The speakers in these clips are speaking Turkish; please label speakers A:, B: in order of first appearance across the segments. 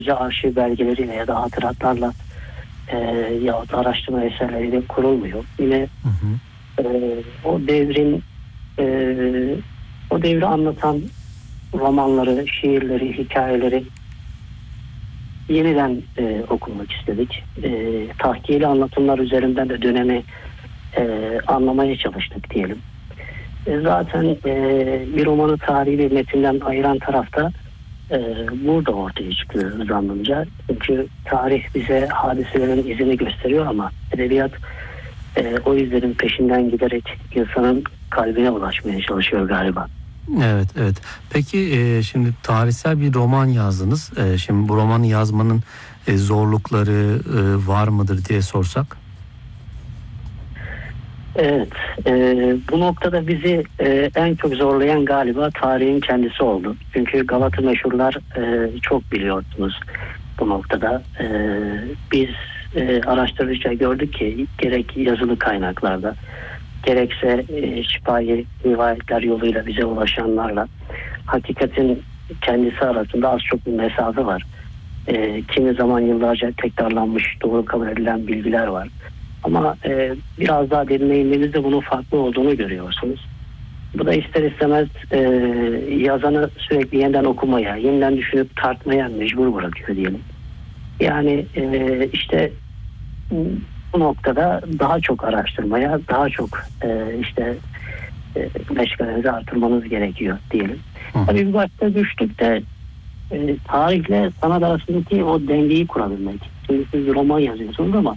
A: arşiv belgeleriyle ya da hatıratlarla yahut araştırma eserleriyle kurulmuyor. Yine o devrin o devri anlatan romanları, şiirleri, hikayeleri yeniden okumak istedik. Tahkiyeli anlatımlar üzerinden de dönemi anlamaya çalıştık diyelim. Zaten bir romanı tarihi ve metinden ayıran tarafta burada ortaya çıkıyor zannımca. Çünkü tarih bize hadiselerin izini gösteriyor ama edebiyat o izlerin peşinden giderek insanın kalbine ulaşmaya çalışıyor galiba.
B: Evet, evet. Peki şimdi tarihsel bir roman yazdınız. Şimdi bu romanı yazmanın zorlukları var mıdır diye sorsak?
A: Evet, bu noktada bizi en çok zorlayan galiba tarihin kendisi oldu. Çünkü Galata meşhurlar çok biliyorsunuz bu noktada. Biz araştırdıkça gördük ki gerek yazılı kaynaklarda gerekse şifahi rivayetler yoluyla bize ulaşanlarla hakikatin kendisi arasında az çok bir mesafe var. Kimi zaman yıllarca tekrarlanmış, doğru kabul edilen bilgiler var. Ama biraz daha derinleştiğinizde bunun farklı olduğunu görüyorsunuz. Bu da ister istemez yazanı sürekli yeniden okumaya, yeniden düşünüp tartmaya mecbur bırakıyor diyelim. Yani işte bu noktada daha çok araştırmaya, daha çok meşgalenizi artırmanız gerekiyor diyelim. Tabii bir başta düştük de tarihle sanat arasındaki o dengeyi kurabilmek. Şimdi siz roman yazıyorsunuz ama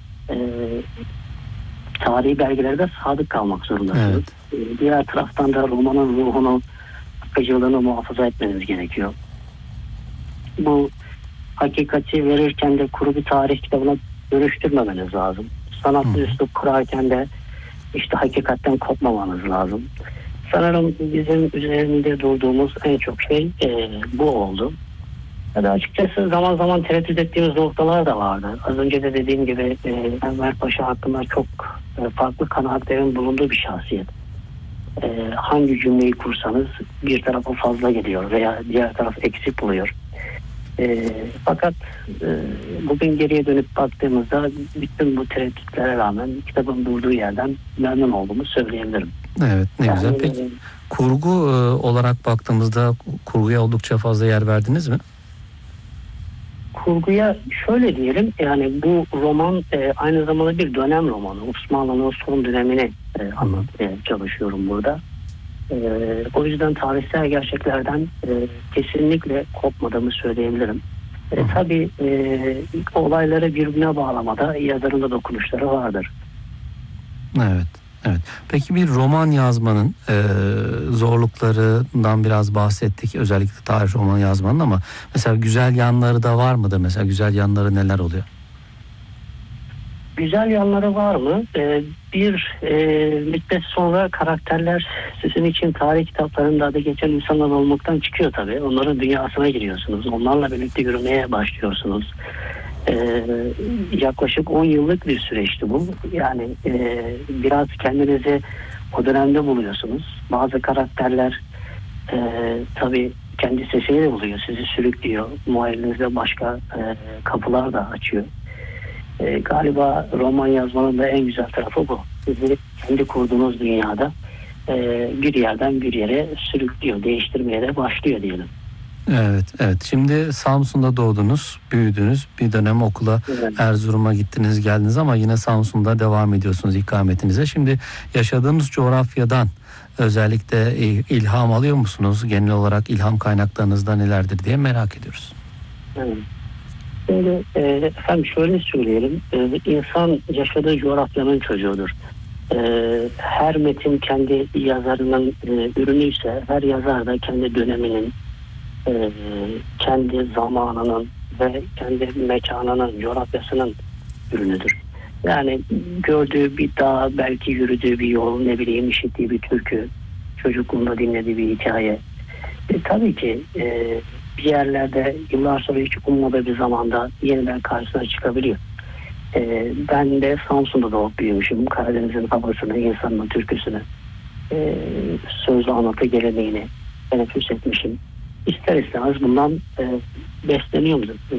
A: tarihi belgelerde sadık kalmak zorundasınız. Evet. Diğer taraftan da romanın ruhunu, akıcılığını muhafaza etmeniz gerekiyor. Bu hakikati verirken de kuru bir tarih kitabına dönüştürmemeniz lazım. Sanatlı üslup kurarken de işte hakikatten kopmamanız lazım. Sanırım bizim üzerinde durduğumuz en çok şey bu oldu. Ya da açıkçası zaman zaman tereddüt ettiğimiz noktalar da vardı. Az önce de dediğim gibi Enver Paşa hakkında çok farklı kanaatlerin bulunduğu bir şahsiyet. Hangi cümleyi kursanız bir tarafa fazla geliyor veya diğer taraf eksik buluyor. Fakat bugün geriye dönüp baktığımızda bütün bu tereddütlere rağmen kitabın durduğu yerden memnun olduğumu söyleyebilirim.
B: Evet, ne yani, güzel. Peki kurgu olarak baktığımızda kurguya oldukça fazla yer verdiniz mi?
A: Kurguya şöyle diyelim, yani bu roman aynı zamanda bir dönem romanı. Osmanlı'nın son dönemini anlatmaya çalışıyorum burada. O yüzden tarihsel gerçeklerden kesinlikle kopmadığımı söyleyebilirim. Tabii olayları birbirine bağlamada yazarın da dokunuşları vardır.
B: Evet. Evet. Peki bir roman yazmanın zorluklarından biraz bahsettik. Özellikle tarih romanı yazmanın, ama mesela güzel yanları da var mıdır? Mesela güzel yanları neler oluyor?
A: Güzel yanları var mı? Bir müddet sonra karakterler sizin için tarih kitaplarında adı geçen insanlar olmaktan çıkıyor tabii. Onların dünyasına giriyorsunuz. Onlarla birlikte yürümeye başlıyorsunuz. Yaklaşık 10 yıllık bir süreçti bu. Yani biraz kendinizi o dönemde buluyorsunuz. Bazı karakterler tabii kendi sesini de buluyor. Sizi sürüklüyor. Muhayyilinize başka kapılar da açıyor. Galiba roman yazmanın da en güzel tarafı bu. Sizi kendi kurduğunuz dünyada bir yerden bir yere sürüklüyor, değiştirmeye de başlıyor diyelim.
B: Evet, evet. Şimdi Samsun'da doğdunuz, büyüdünüz. Bir dönem okula, evet, Erzurum'a gittiniz, geldiniz ama yine Samsun'da devam ediyorsunuz ikametinize. Şimdi yaşadığımız coğrafyadan özellikle ilham alıyor musunuz? Genel olarak ilham kaynaklarınızda nelerdir diye merak ediyoruz.
A: Evet. Şimdi efendim şöyle söyleyelim, insan yaşadığı coğrafyanın çocuğudur. Her metin kendi yazarının ürünüyse, her yazar da kendi döneminin, kendi zamanının ve kendi mekanının, coğrafyasının ürünüdür. Yani gördüğü bir dağ, belki yürüdüğü bir yol, ne bileyim işittiği bir türkü, çocukluğunda dinlediği bir hikaye. Tabii ki bir yerlerde yıllar sonra hiç ummadığı bir zamanda yeniden karşısına çıkabiliyor. Ben de Samsun'da doğup büyümüşüm. Karadeniz'in havasını, insanın türküsünü, sözlü anlatı geleneğini teneffüs etmişim. ister istemez bundan besleniyor